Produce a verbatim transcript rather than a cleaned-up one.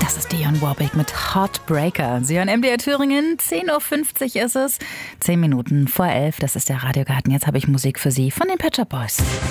Das ist Dionne Warwick mit Heartbreaker. Sie hören M D R Thüringen, zehn Uhr fünfzig ist es, zehn Minuten vor elf. Das ist der Radiogarten. Jetzt habe ich Musik für Sie von den Pet Shop Boys.